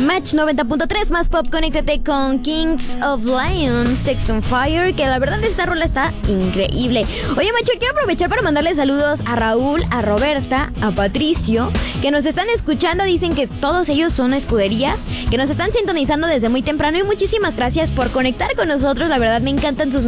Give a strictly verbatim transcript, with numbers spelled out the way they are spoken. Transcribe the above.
Match noventa punto tres más pop, conéctate con Kings of Lion, Sex on Fire, que la verdad esta rola está increíble. Oye, Macho, quiero aprovechar para mandarle saludos a Raúl, a Roberta, a Patricio, que nos están escuchando. Dicen que todos ellos son escuderías, que nos están sintonizando desde muy temprano, y muchísimas gracias por conectar con nosotros. La verdad me encantan sus